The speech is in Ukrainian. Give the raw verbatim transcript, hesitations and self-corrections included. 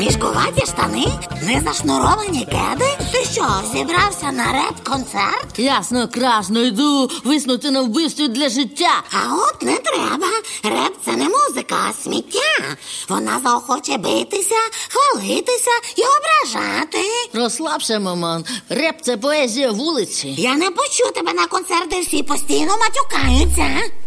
Мішкуваті штани? Незашнуровані кеди? Ти що, зібрався на реп-концерт? Ясно, красно, йду виснути на вбивстві для життя. А от не треба. Реп – це не музика, а сміття. Вона заохоче битися, хвалитися і ображати. Розслабся, маман. Реп – це поезія вулиці. Я не пущу тебе на концерт, де всі постійно матюкаються.